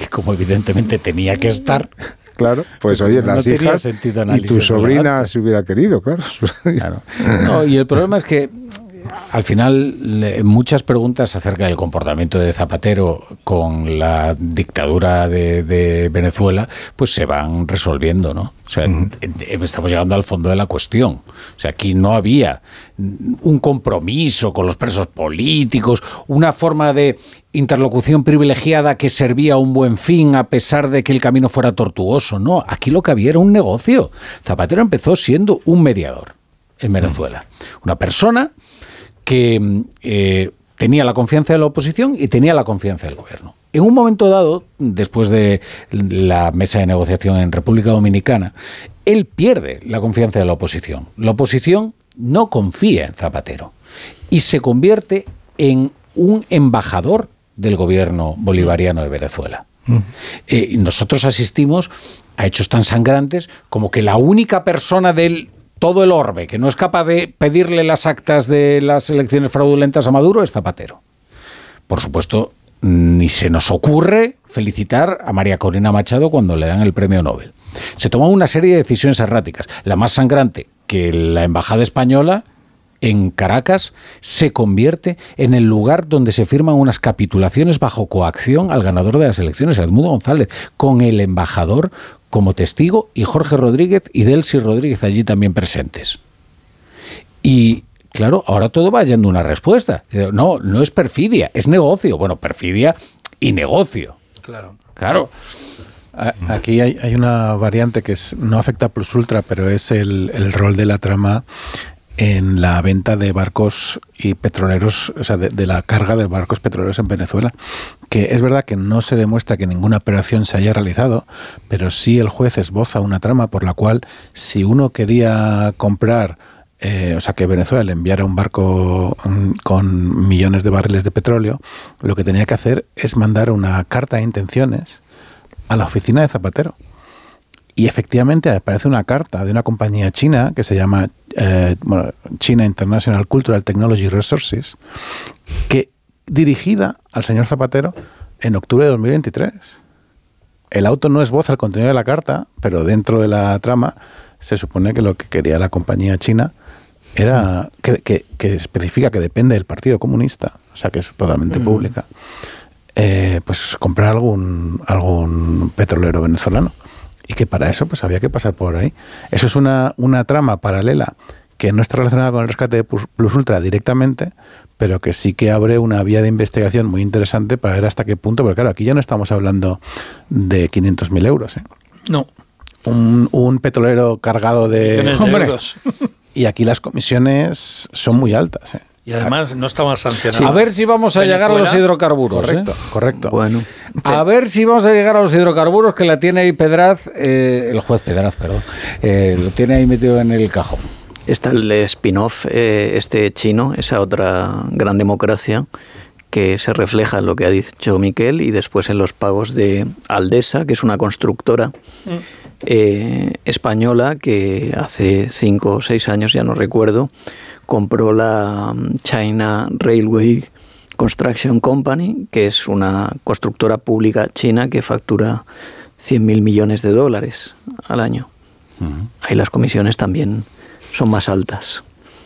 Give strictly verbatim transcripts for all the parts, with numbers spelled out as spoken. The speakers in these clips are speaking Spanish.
como evidentemente tenía que estar... Claro, pues, pues oye, no las hijas y tu sobrina si hubiera querido, claro. claro. No, y el problema es que al final muchas preguntas acerca del comportamiento de Zapatero con la dictadura de, de Venezuela pues se van resolviendo, ¿no? O sea, uh-huh. estamos llegando al fondo de la cuestión. O sea, aquí no había un compromiso con los presos políticos, una forma de interlocución privilegiada que servía a un buen fin a pesar de que el camino fuera tortuoso. No, aquí lo que había era un negocio. Zapatero empezó siendo un mediador en Venezuela. Uh-huh. Una persona que eh, tenía la confianza de la oposición y tenía la confianza del gobierno. En un momento dado, después de la mesa de negociación en República Dominicana, él pierde la confianza de la oposición. La oposición no confía en Zapatero y se convierte en un embajador del gobierno bolivariano de Venezuela. Uh-huh. Eh, nosotros asistimos a hechos tan sangrantes como que la única persona del todo el orbe que no es capaz de pedirle las actas de las elecciones fraudulentas a Maduro es Zapatero. Por supuesto, ni se nos ocurre felicitar a María Corina Machado cuando le dan el premio Nobel. Se toman una serie de decisiones erráticas. La más sangrante, que la embajada española en Caracas se convierte en el lugar donde se firman unas capitulaciones bajo coacción al ganador de las elecciones, Edmundo González, con el embajador como testigo y Jorge Rodríguez y Delcy Rodríguez allí también presentes. Y claro, ahora todo va yendo una respuesta. No, no es perfidia, es negocio. Bueno, perfidia y negocio. Claro. Claro. Aquí hay, hay una variante que es, no afecta a Plus Ultra, pero es el, el rol de la trama en la venta de barcos y petroleros, o sea, de, de la carga de barcos petroleros en Venezuela, que es verdad que no se demuestra que ninguna operación se haya realizado, pero sí el juez esboza una trama por la cual si uno quería comprar, eh, o sea, que Venezuela le enviara un barco um, con millones de barriles de petróleo, lo que tenía que hacer es mandar una carta de intenciones a la oficina de Zapatero. Y efectivamente aparece una carta de una compañía china que se llama eh, bueno, China International Cultural Technology Resources, que dirigida al señor Zapatero en octubre de dos mil veintitrés. El auto no esboza el contenido de la carta, pero dentro de la trama se supone que lo que quería la compañía china era que, que, que especifica que depende del Partido Comunista, o sea que es totalmente mm. pública, eh, pues comprar algún, algún petrolero venezolano. Y que para eso pues había que pasar por ahí. Eso es una, una trama paralela que no está relacionada con el rescate de Plus Ultra directamente, pero que sí que abre una vía de investigación muy interesante para ver hasta qué punto, porque claro, aquí ya no estamos hablando de quinientos mil euros. ¿eh? No. Un, un petrolero cargado de... de Hombre, euros. Y aquí las comisiones son muy altas. ¿eh? Y además no estamos sancionados. A ver si vamos a Venezuela. llegar a los hidrocarburos. Correcto, ¿eh? correcto. Bueno. A ver si vamos a llegar a los hidrocarburos que la tiene ahí Pedraz, eh, el juez Pedraz, perdón, eh, lo tiene ahí metido en el cajón. Está el spin-off, eh, este chino, esa otra gran democracia que se refleja en lo que ha dicho Miquel y después en los pagos de Aldesa, que es una constructora mm. eh, española que hace cinco o seis años, ya no recuerdo, compró la China Railway Construction Company, que es una constructora pública china que factura cien mil millones de dólares al año. Uh-huh. Ahí las comisiones también son más altas.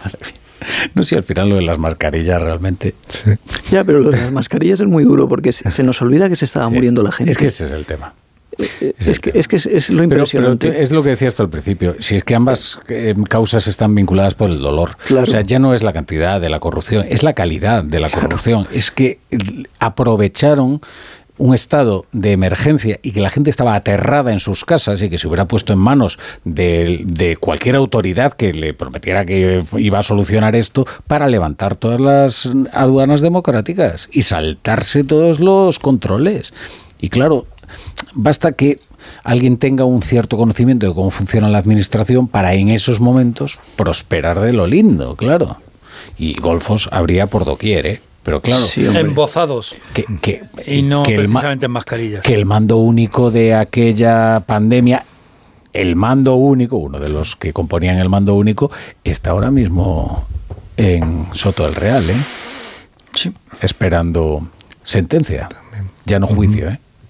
No sé si al final lo de las mascarillas realmente... Sí. Ya, pero lo de las mascarillas es muy duro porque se nos olvida que se estaba sí. muriendo la gente. Es que ese es el tema. Es, es, que, es que es, es lo impresionante. Pero, pero es lo que decías tú al principio. Si es que ambas eh, causas están vinculadas por el dolor. Claro. O sea, ya no es la cantidad de la corrupción, es la calidad de la claro. corrupción. Es que aprovecharon un estado de emergencia y que la gente estaba aterrada en sus casas y que se hubiera puesto en manos de, de cualquier autoridad que le prometiera que iba a solucionar esto para levantar todas las aduanas democráticas y saltarse todos los controles. Y claro, basta que alguien tenga un cierto conocimiento de cómo funciona la administración para en esos momentos prosperar de lo lindo, claro. Y golfos habría por doquier, ¿eh? Pero claro, sí, embozados que, que, y no que precisamente el, en mascarillas. Que el mando único de aquella pandemia, el mando único, uno de los que componían el mando único, está ahora mismo en Soto del Real, ¿eh? Sí. Esperando sentencia, ya no juicio, ¿eh?